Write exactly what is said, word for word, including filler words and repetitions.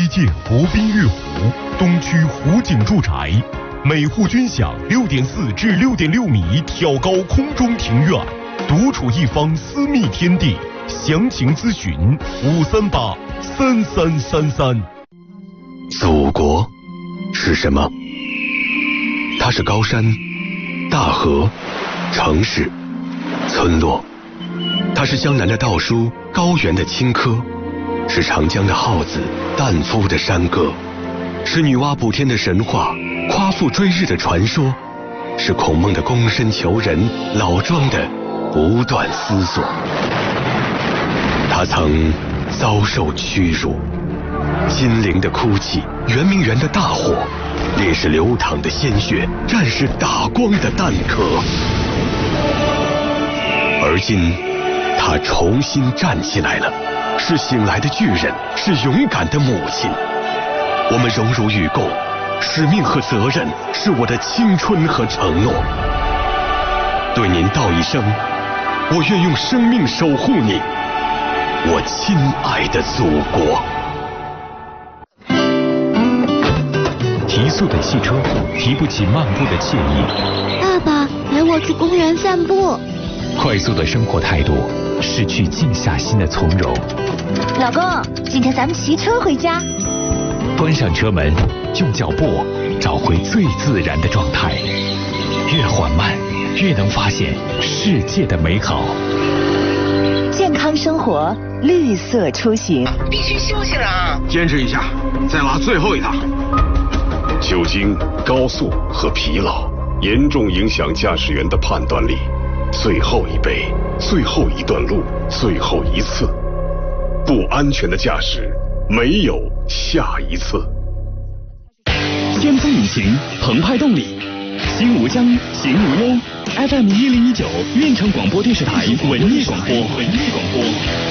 西建国宾悦湖，东区湖景住宅，每户均享六点四至六点六米挑高空中庭院，独处一方私密天地。详情咨询五三八三三三三。 祖国是什么？它是高山、大河、城市、村落。它是江南的稻菽，高原的青稞，是长江的浩子，旦夫的山歌，是女娲补天的神话，夸父追日的传说，是孔孟的躬身求人，老庄的不断思索。他曾遭受屈辱，金陵的哭泣，圆明园的大火，烈士流淌的鲜血，战士打光的弹壳。而今他重新站起来了，是醒来的巨人，是勇敢的母亲。我们荣辱与共，使命和责任是我的青春和承诺。对您道一声，我愿用生命守护你，我亲爱的祖国。 提速的汽车提不起漫步的惬意。 爸爸，陪我去公园散步。 快速的生活态度失去静下心的从容。 老公，今天咱们骑车回家。 关上车门，用脚步找回最自然的状态。越缓慢，越能发现世界的美好。 健康生活，绿色出行。 必须休息了啊！ 坚持一下，再拉最后一趟。 酒精、高速和疲劳严重影响驾驶员的判断力。最后一杯，最后一段路，最后一次。不安全的驾驶，没有下一次。 先锋引擎，澎湃动力，心无疆，行无忧。F M 一零一九，运城广播电视台文艺广播，文艺广播。